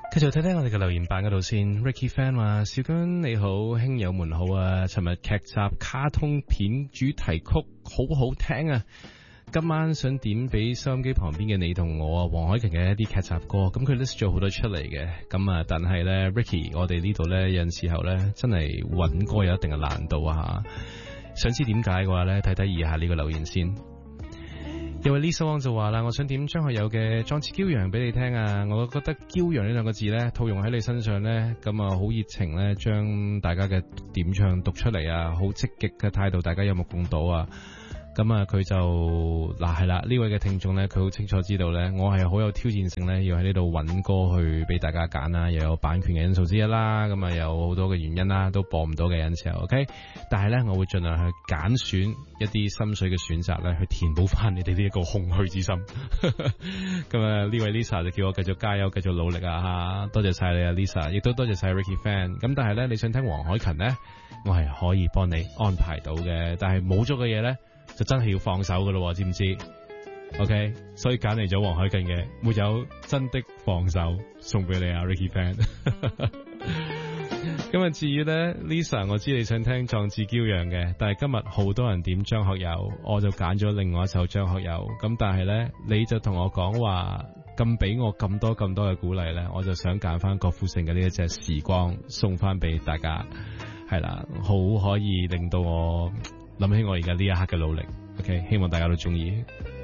繼續睇睇我哋嘅留言版嗰度先。Ricky Fan 話：小娟你好，兄友們好啊！尋日劇集卡通片主題曲好好聽啊！今晚想點俾收音機旁邊嘅你同我啊，黃凱芹嘅一啲劇集歌，咁佢 list 咗好多出嚟嘅，咁啊，但係咧 Ricky，我哋呢度咧有陣時候咧真係揾歌有一定嘅難度啊吓。想知點解嘅話咧，睇睇以下呢個留言先。有位 Lisa Wong 就話啦，我想點張學友嘅《壯志驕陽》俾你聽啊！我覺得驕陽呢兩個字咧，套用喺你身上咧，咁啊好熱情咧，將大家嘅點唱讀出嚟啊，好積極嘅態度，大家有目共睹啊！咁啊，佢就嗱係啦，呢位嘅聽眾咧，佢好清楚知道咧，我係好有挑戰性咧，要喺呢度揾歌去俾大家揀啦，又有版權嘅因素之一啦，咁啊有好多嘅原因啦，都播唔到嘅有陣時候 ，OK， 但係咧，我會盡量去揀選一啲心水嘅選擇咧，去填補翻你哋呢一個空虛之心。咁啊，呢位 Lisa 就叫我繼續加油，繼續努力啊！吓，多謝晒你啊 Lisa， 亦都多謝晒 Ricky Fan。咁但係咧，你想聽黃凱芹咧，我係可以幫你安排到嘅，但係冇咗嘅嘢咧，就真係要放手噶咯，知唔知 ？OK， 所以揀嚟咗黃凱芹嘅，沒有真的放手，送俾你啊 Ricky Fan。咁啊，至於咧 Lisa， 我知你想聽壯志驕陽嘅，但係今日好多人點張學友，我就揀咗另外一首張學友。咁但係咧，你就同我講話咁俾我咁多嘅鼓勵咧，我就想揀翻郭富城嘅呢一隻時光送翻俾大家，係啦，好可以令到我諗起我而家呢一刻嘅努力。OK， 希望大家都中意。